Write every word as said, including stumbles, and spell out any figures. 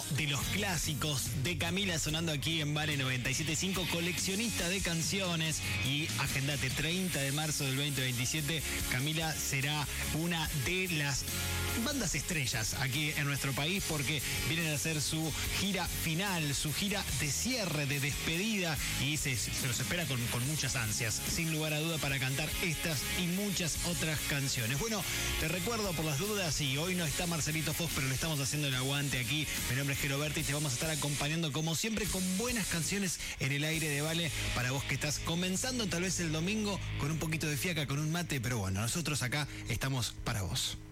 de los clásicos de Camila sonando aquí en Vale noventa y siete punto cinco, coleccionista de canciones. Y agendate, treinta de marzo del veinte veintisiete, Camila será una de las bandas estrellas aquí en nuestro país, porque vienen a hacer su gira final, su gira de cierre, de despedida, y se, se los espera con, con muchas ansias, sin lugar a duda, para cantar estas y muchas otras canciones. Bueno, te recuerdo por las dudas, y hoy no está Marcelito Foz, pero le estamos haciendo el aguante aquí. Mi nombre es Jero Berti y te vamos a estar acompañando como siempre con buenas canciones en el aire de Vale, para vos que estás comenzando tal vez el domingo con un poquito de fiaca, con un mate, pero bueno, nosotros acá estamos para vos.